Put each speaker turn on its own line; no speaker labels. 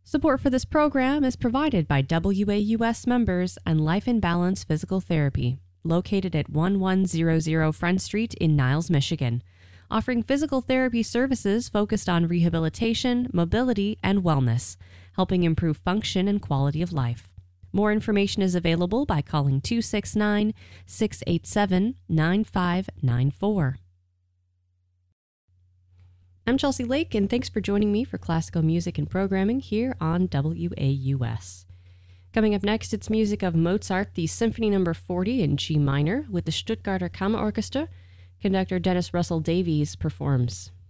Support for this program is provided by WAUS members and Life in Balance Physical Therapy, located at 1100 Front Street in Niles, Michigan, offering physical therapy services focused on rehabilitation, mobility, and wellness, helping improve function and quality of life. More information is available by calling 269-687-9594. I'm Chelsea Lake, and thanks for joining me for classical music and programming here on WAUS. Coming up next, it's music of Mozart, the Symphony No. 40 in G minor, with the Stuttgarter Kammerorchester. Conductor Dennis Russell Davies performs.